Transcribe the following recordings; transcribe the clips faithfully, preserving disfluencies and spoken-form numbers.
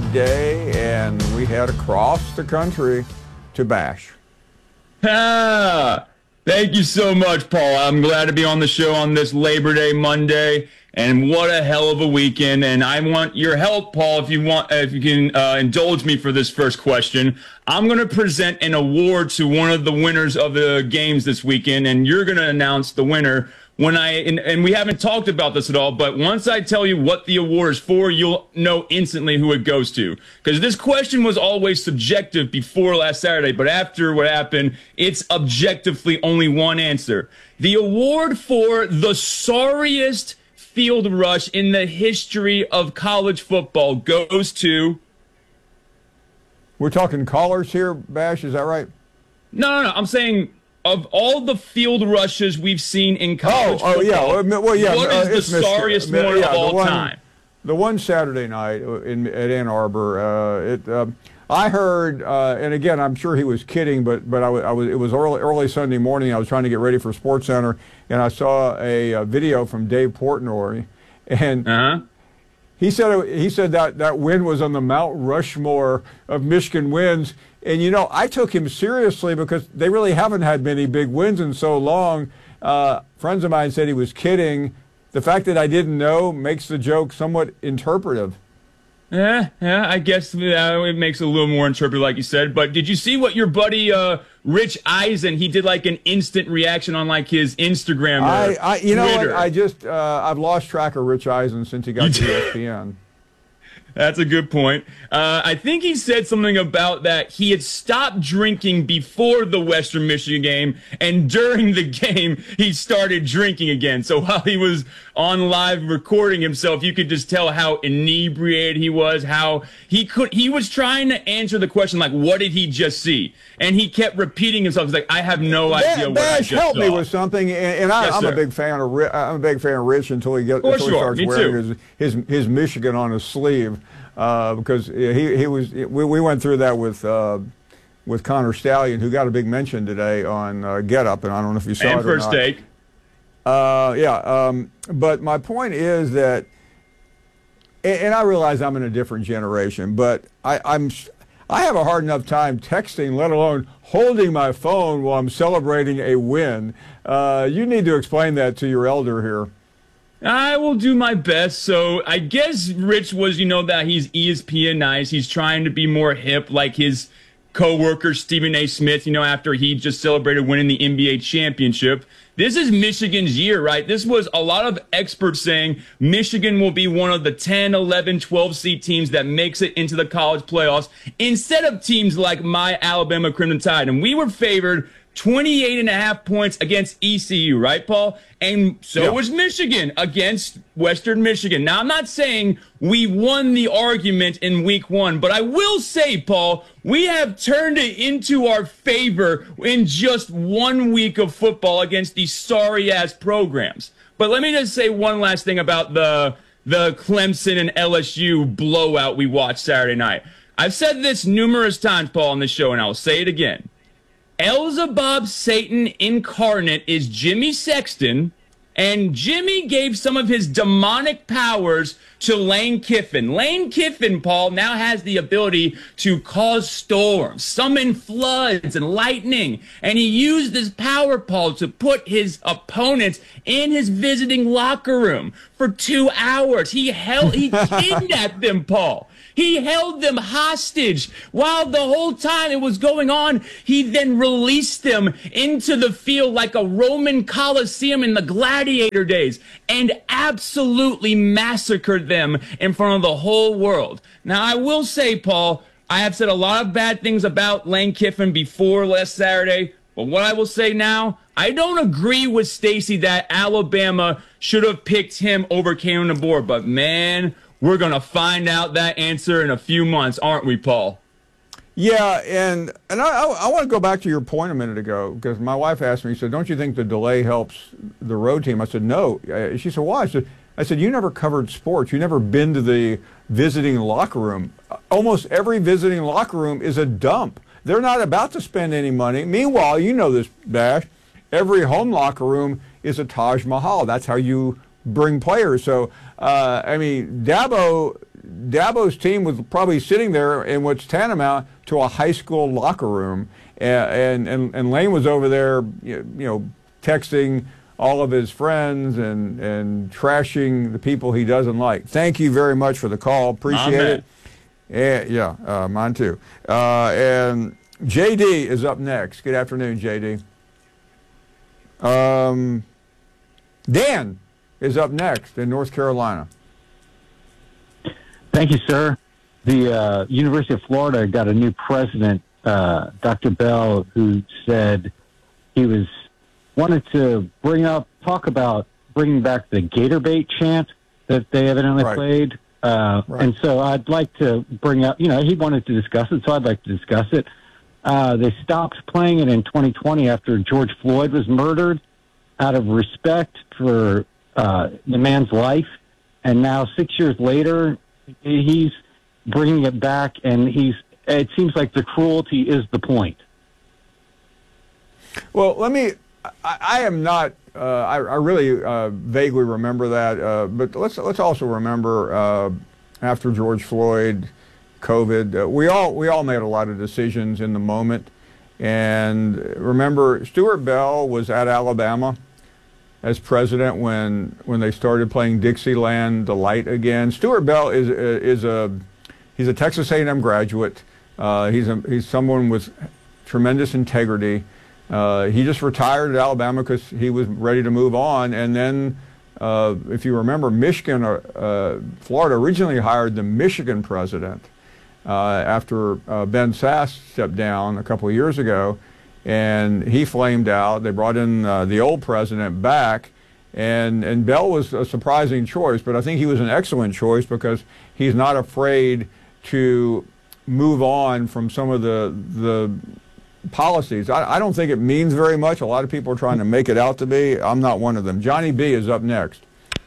Day, and we head across the country to Bash. Ah, thank you so much, Paul. I'm glad to be on the show on this Labor Day Monday, and what a hell of a weekend. And I want your help, Paul, if you want, if you can uh, indulge me for this first question. I'm going to present an award to one of the winners of the games this weekend, and you're going to announce the winner. When I and, and we haven't talked about this at all, but once I tell you what the award is for, you'll know instantly who it goes to. Because this question was always subjective before last Saturday, but after what happened, it's objectively only one answer. The award for the sorriest field rush in the history of college football goes to... We're talking callers here, Bash, is that right? No, no, no, I'm saying... Of all the field rushes we've seen in college oh, oh, football, yeah. Well, yeah, what uh, is the sorriest one yeah, of all one, time? The one Saturday night in at Ann Arbor, uh, it, uh, I heard, uh, and again, I'm sure he was kidding, but but I, I was it was early early Sunday morning. I was trying to get ready for SportsCenter, and I saw a, a video from Dave Portnoy, and. Uh-huh. He said he said that that win was on the Mount Rushmore of Michigan wins, and you know I took him seriously because they really haven't had many big wins in so long. Uh, friends of mine said he was kidding. The fact that I didn't know makes the joke somewhat interpretive. Yeah, yeah, I guess uh, it makes it a little more interpretive, like you said. But did you see what your buddy uh, Rich Eisen? He did like an instant reaction on like his Instagram. Or I, I you know Twitter. what? I just uh, I've lost track of Rich Eisen since he got to E S P N. That's a good point. Uh, I think he said something about that he had stopped drinking before the Western Michigan game, and during the game, he started drinking again. So while he was on live recording himself, you could just tell how inebriated he was, how he could, he was trying to answer the question, like, what did he just see? And he kept repeating himself. He's like, I have no idea what I just help saw. me with something, and, and I, Yes, I'm sir. a big fan of Rich, I'm a big fan of Rich until he gets Oh, until he sure. starts Me wearing too. his, his his Michigan on his sleeve, uh, because he he was we, we went through that with uh, with Connor Stallion, who got a big mention today on uh, Get Up, and I don't know if you saw And it or first not. take. Uh, yeah, um, but my point is that, and, and I realize I'm in a different generation, but I, I'm I have a hard enough time texting, let alone holding my phone while I'm celebrating a win. Uh, you need to explain that to your elder here. I will do my best. So I guess Rich was, you know, that he's E S P N-ized. He's trying to be more hip, like his co-worker Stephen A. Smith, you know, after he just celebrated winning the N B A championship. This is Michigan's year, right? This was a lot of experts saying Michigan will be one of the ten, eleven, twelve seed teams that makes it into the college playoffs instead of teams like my Alabama Crimson Tide. And we were favored twenty-eight and a half points against E C U, right, Paul? And so yeah. was Michigan against Western Michigan. Now, I'm not saying we won the argument in week one, but I will say, Paul, we have turned it into our favor in just one week of football against these sorry-ass programs. But let me just say one last thing about the, the Clemson and L S U blowout we watched Saturday night. I've said this numerous times, Paul, on this show, and I'll say it again. Elzebub Satan incarnate is Jimmy Sexton, and Jimmy gave some of his demonic powers to Lane Kiffin. Lane Kiffin, Paul, now has the ability to cause storms, summon floods and lightning, and he used this power, Paul, to put his opponents in his visiting locker room for two hours. He held, he kidnapped them, Paul. He held them hostage while the whole time it was going on. He then released them into the field like a Roman Colosseum in the gladiator days and absolutely massacred them in front of the whole world. Now, I will say, Paul, I have said a lot of bad things about Lane Kiffin before last Saturday, but what I will say now, I don't agree with Stacy that Alabama should have picked him over Kalen DeBoer, but man, we're going to find out that answer in a few months, aren't we, Paul? Yeah, and and I, I, I want to go back to your point a minute ago, because my wife asked me, she said, don't you think the delay helps the road team? I said, no. Uh, She said, why? I said, I said, you never covered sports. You never been to the visiting locker room. Almost every visiting locker room is a dump. They're not about to spend any money. Meanwhile, you know this, Bash, every home locker room is a Taj Mahal. That's how you bring players. So, uh, I mean, Dabo Dabo's team was probably sitting there in what's tantamount to a high school locker room, and and, and Lane was over there, you know, texting all of his friends and, and trashing the people he doesn't like. Thank you very much for the call. Appreciate it. And, yeah, uh, mine too. Uh, and J D is up next. Good afternoon, J D. Um, Dan is up next in North Carolina. Thank you, sir. The uh, University of Florida got a new president, uh, Doctor Bell, who said he was wanted to bring up, talk about bringing back the Gator bait chant that they evidently right. played. Uh, right. And so I'd like to bring up, you know, he wanted to discuss it, so I'd like to discuss it. Uh, they stopped playing it in twenty twenty after George Floyd was murdered out of respect for uh, the man's life. And now six years later, he's bringing it back, and he's, it seems like the cruelty is the point. Well, let me, I, I am not, uh, I, I really uh, vaguely remember that, uh, but let's, let's also remember uh, after George Floyd, COVID, uh, we all, we all made a lot of decisions in the moment. And remember, Stuart Bell was at Alabama as president when when they started playing Dixieland Delight again. Stuart Bell is is a he's a Texas A and M graduate. Uh, he's a, he's someone with tremendous integrity. Uh, he just retired at Alabama because he was ready to move on. And then, uh, if you remember, Michigan, uh, Florida originally hired the Michigan president uh, after uh, Ben Sasse stepped down a couple of years ago. And he flamed out. They brought in uh, the old president back, and, and Bell was a surprising choice, but I think he was an excellent choice because he's not afraid to move on from some of the, the policies. I, I don't think it means very much. A lot of people are trying to make it out to be. I'm not one of them. Johnny B is up next.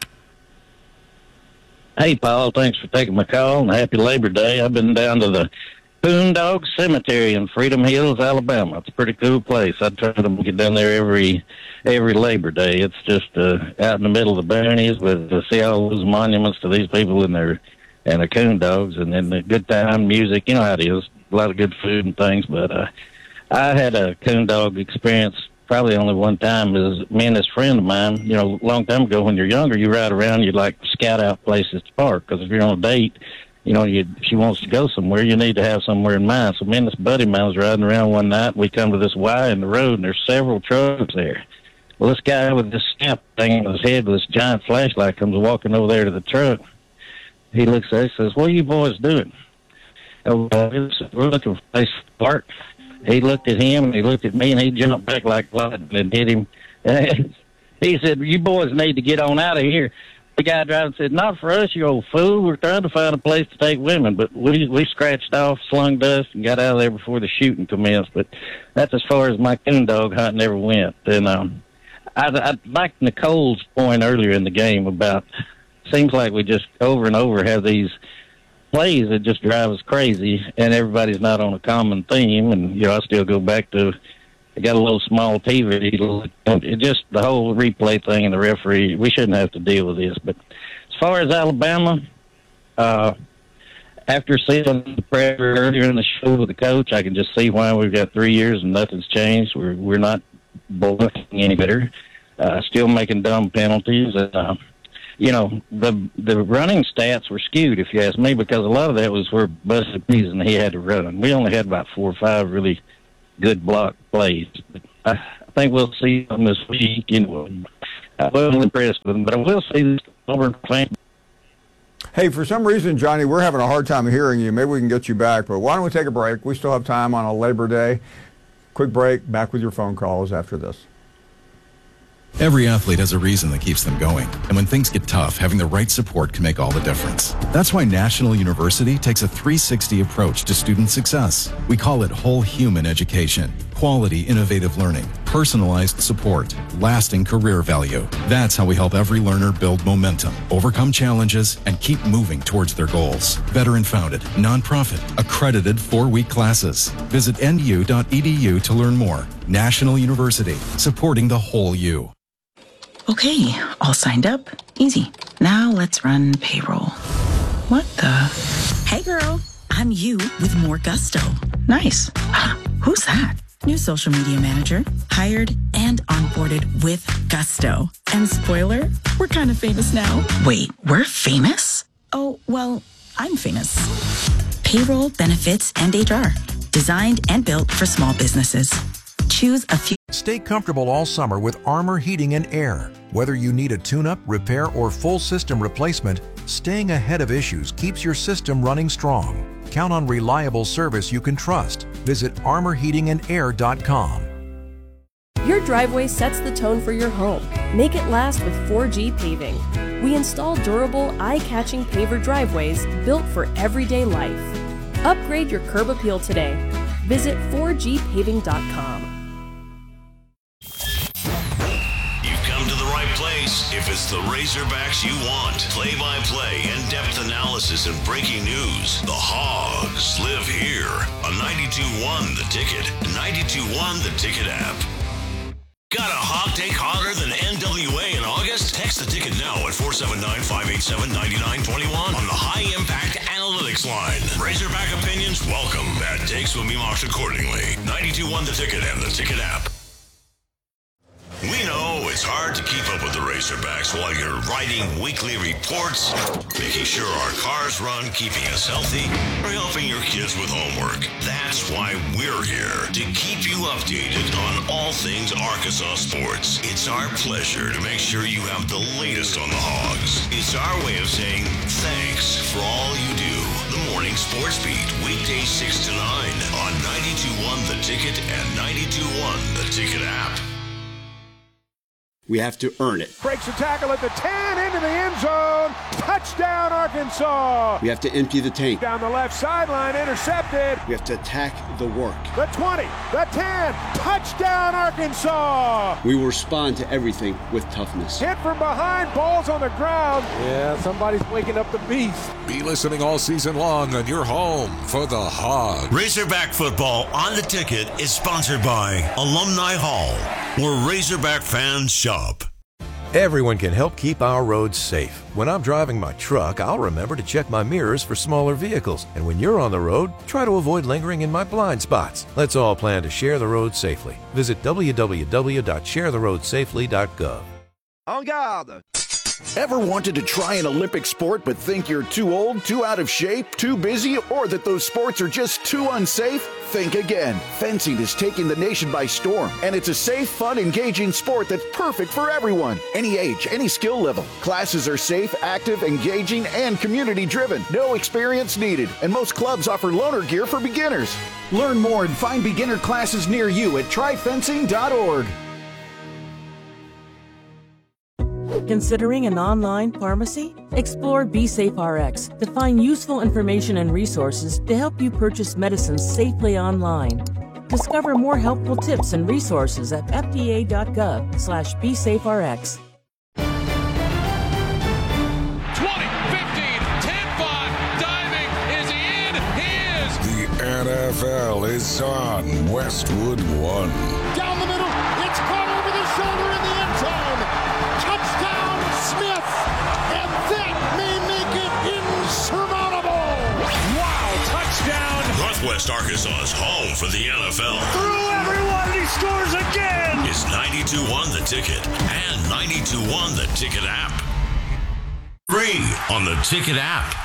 Hey, Paul, thanks for taking my call, and happy Labor Day. I've been down to the Boondog Cemetery in Freedom Hills, Alabama. It's a pretty cool place. I try to get down there every every Labor Day. It's just uh, out in the middle of the boonies, but to see all those monuments to these people and their and their coon dogs, and then the good time music. You know how it is. A lot of good food and things. But uh, I had a coon dog experience probably only one time. It was me and this friend of mine. You know, a long time ago when you're younger, you ride around, you like scout out places to park, because if you're on a date, you know, you, if she wants to go somewhere, you need to have somewhere in mind. So me and this buddy of mine was riding around one night. We come to this Y in the road, and there's several trucks there. Well, this guy with this stamp thing on his head with this giant flashlight comes walking over there to the truck. He looks at us and says, "What are you boys doing?" Oh, uh, we're looking for a place to park. He looked at him, and he looked at me, and he jumped back like lightning and hit him. He said, "You boys need to get on out of here." The guy driving said, "Not for us, you old fool. We're trying to find a place to take women." But we we scratched off, slung dust, and got out of there before the shooting commenced. But that's as far as my coon dog hunting ever went. And um, I, I like Nicole's point earlier in the game about, seems like we just over and over have these plays that just drive us crazy, and everybody's not on a common theme. And, you know, I still go back to, I got a little small T V. It just, the whole replay thing and the referee, we shouldn't have to deal with this. But as far as Alabama, uh, after seeing the prayer earlier in the show with the coach, I can just see why we've got three years and nothing's changed. We're we're not looking any better. Uh, still making dumb penalties. Uh, you know, the the running stats were skewed, if you ask me, because a lot of that was where Busted Peas and he had to run. We only had about four or five really good block plays. But I, I think we'll see them this week. You know, I wasn't impressed with them, but I will see this Auburn fan. Hey, for some reason, Johnny, we're having a hard time hearing you. Maybe we can get you back, but why don't we take a break? We still have time on a Labor Day. Quick break, back with your phone calls after this. Every athlete has a reason that keeps them going. And when things get tough, having the right support can make all the difference. That's why National University takes a three sixty approach to student success. We call it whole human education. Quality, innovative learning, personalized support, lasting career value. That's how we help every learner build momentum, overcome challenges, and keep moving towards their goals. Veteran-founded, nonprofit, accredited four-week classes. Visit N U dot E D U to learn more. National University, supporting the whole you. Okay, all signed up. Easy. Now let's run payroll. What the? Hey girl, I'm you with more gusto. Nice. Who's that? New social media manager, hired and onboarded with gusto. And spoiler, we're kind of famous now. Wait, we're famous? Oh, well, I'm famous. Payroll, benefits, and H R. Designed and built for small businesses. Choose a few. Stay comfortable all summer with Armor Heating and Air. Whether you need a tune-up, repair, or full system replacement, staying ahead of issues keeps your system running strong. Count on reliable service you can trust. Visit armor heating and air dot com. Your driveway sets the tone for your home. Make it last with four G Paving. We install durable, eye-catching paver driveways built for everyday life. Upgrade your curb appeal today. Visit four G paving dot com. You've come to the right place if it's the Razorbacks you want. Play-by-play, in-depth analysis, and breaking news. The Hogs live here on ninety-two point one The Ticket, ninety-two point one The Ticket app. Got a hog take hotter than N W A in August? Text the ticket now at four seven nine, five eight seven, nine nine two one on the High Impact Analytics line. Razorback opinions welcome. Bad takes will be marked accordingly. ninety-two point one The Ticket and the Ticket app. We know it's hard to keep up with the Razorbacks while you're writing weekly reports, making sure our cars run, keeping us healthy, or helping your kids with homework. That's why we're here, to keep you updated on all things Arkansas sports. It's our pleasure to make sure you have the latest on the Hogs. It's our way of saying thanks for all you do. The Morning Sports Beat, weekdays six to nine on ninety-two point one The Ticket and ninety-two point one The Ticket app. We have to earn it. Breaks the tackle at the ten, into the end zone. Touchdown, Arkansas. We have to empty the tank. Down the left sideline, intercepted. We have to attack the work. The twenty, the ten, touchdown, Arkansas. We will respond to everything with toughness. Hit from behind, ball's on the ground. Yeah, somebody's waking up the beast. Be listening all season long on your home for the Hogs. Razorback football on the Ticket is sponsored by Alumni Hall, where Razorback fans shop. Everyone can help keep our roads safe. When I'm driving my truck, I'll remember to check my mirrors for smaller vehicles. And when you're on the road, try to avoid lingering in my blind spots. Let's all plan to share the road safely. Visit w w w dot share the road safely dot gov. En garde! Ever wanted to try an Olympic sport but think you're too old, too out of shape, too busy, or that those sports are just too unsafe? Think again. Fencing is taking the nation by storm, and it's a safe, fun, engaging sport that's perfect for everyone. Any age, any skill level. Classes are safe, active, engaging, and community-driven. No experience needed, and most clubs offer loaner gear for beginners. Learn more and find beginner classes near you at try fencing dot org. Considering an online pharmacy? Explore BeSafeRx to find useful information and resources to help you purchase medicines safely online. Discover more helpful tips and resources at f d a dot gov slash BeSafeRx. twenty, fifteen, ten, five, diving, is he in? He is! The N F L is on Westwood One. Down the middle, it's caught over the shoulder in the end zone. Touchdown, Smith, and that may make it insurmountable. Wow, touchdown. Northwest Arkansas's home for the N F L. Through everyone, he scores again. It's ninety-two point one The Ticket and ninety-two point one The Ticket app. Free on the Ticket app.